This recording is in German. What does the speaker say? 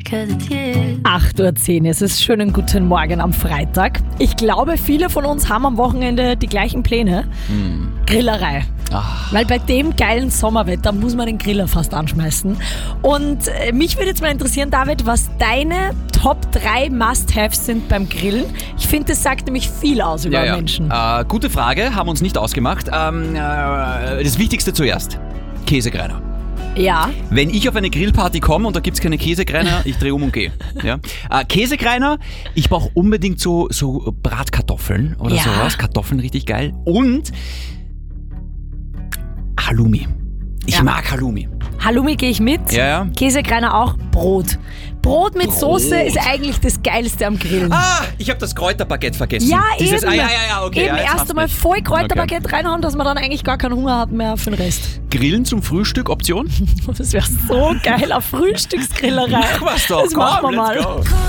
8:10 Uhr, es ist schönen guten Morgen am Freitag. Ich glaube, viele von uns haben am Wochenende die gleichen Pläne. Grillerei. Weil bei dem geilen Sommerwetter muss man den Griller fast anschmeißen. Und mich würde jetzt mal interessieren, David, was deine Top 3 Must-Haves sind beim Grillen. Ich finde, das sagt nämlich viel aus über Menschen. Gute Frage, haben wir uns nicht ausgemacht. Das Wichtigste zuerst, Käsekreiner. Ja. Wenn ich auf eine Grillparty komme und da gibt es keine Käsekreiner, ich drehe um und gehe. Ja? Käsekreiner, ich brauche unbedingt so Bratkartoffeln oder sowas. Kartoffeln richtig geil. Und Halloumi. Ich mag Halloumi. Halloumi gehe ich mit. Ja. Käsekreiner auch. Brot. Brot mit Soße ist eigentlich das Geilste am Grillen. Ich habe das Kräuterbaguette vergessen. Ja, Dieses, eben. Okay. Eben erst einmal voll Kräuterbaguette reinhauen, dass man dann eigentlich gar keinen Hunger hat mehr für den Rest. Grillen zum Frühstück, Option? Das wäre so geil, auf Frühstücksgrillerei. Mach was doch. Das machen wir mal. Let's go.